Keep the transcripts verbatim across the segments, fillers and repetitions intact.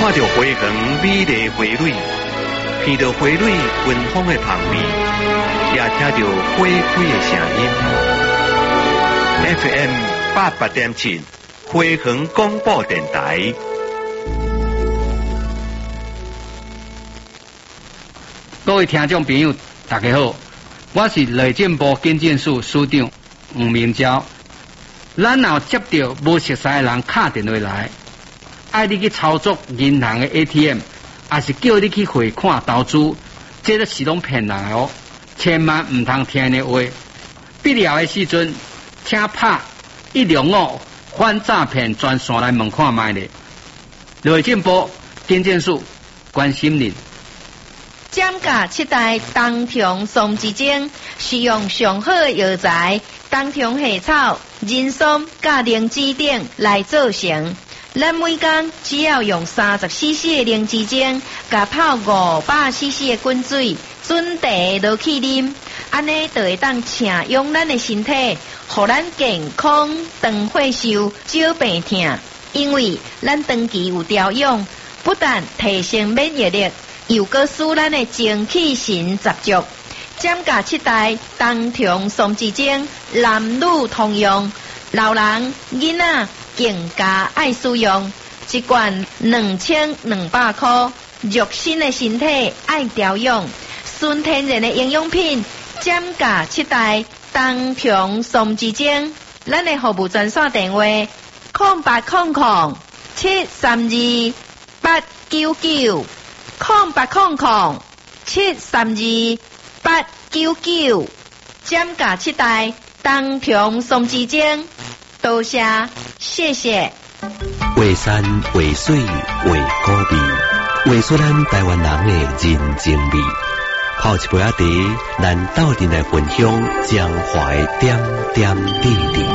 看到花园美丽花蕊，闻到花蕊芬芳的香味，也听到花开的声音。F M 八八点七，花园广播电台。 各位听众朋友，大家好，我是内政部警政署署长吴明昭。咱若接到无熟悉的人打电话来，爱你去操作银行的 A T M， 还是叫你去汇款投资，这都是拢骗人的哦，千万唔通听的话。必要的时阵，请拍一六五反诈骗专线来问看卖咧。内政部警政署关心您。 涨价七代冬虫松之精，使用上好的药材冬虫夏草、人参、甲灵芝等来做成。咱每工只要用三十 C C 的灵芝精，甲泡五百 C C 的滚水，准茶落去啉，安尼就会当请用咱的身体，互咱健康、长寿寿、少病痛。因为咱长期有调养，不但提升免疫力，又搁使咱的精气神十足。涨价七代冬虫松之精，男女通用，老人、囡仔更加爱使用。一罐两千两百块，肉身的身体爱调养，纯天然的营养品。涨价七代冬虫松之精，咱的服务专线电话：空八空空七三二八九九。空八空空七三二八九九，涨价七代冬虫松之精，多谢谢谢。 画山画水画古味，画出咱台湾人的人情味。泡一杯仔茶，咱斗阵来分享江华的点点滴滴。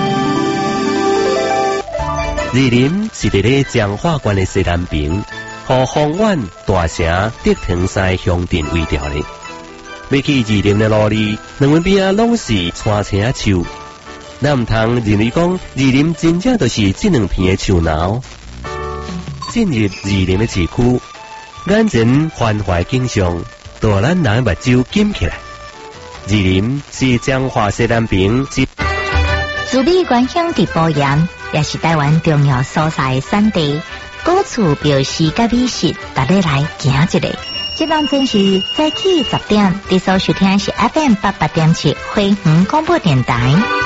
二林是伫咧彰化县的西南边。和丰苑大城德藤山乡镇为调咧，要去二林的路里，两边边啊拢是山青啊树，咱唔通认为讲二林真正就是这两片的树苗。进入二林的市区，眼前繁华景象，都咱人目睭紧起来。二林是彰化西南边是。竹米原乡伫埔盐，也是台湾重要所在的产地。古厝表示甲美食，大家来行一个。这档真是早起十点，你所收听是 F M 八八点七花园广播电台。